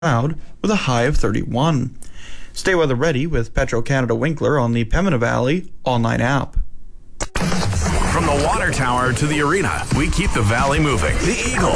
cloud with a high of 31. Stay weather ready with Petro-Canada Winkler on the Pembina Valley online app. From the water tower to the arena, we keep the valley moving. The Eagle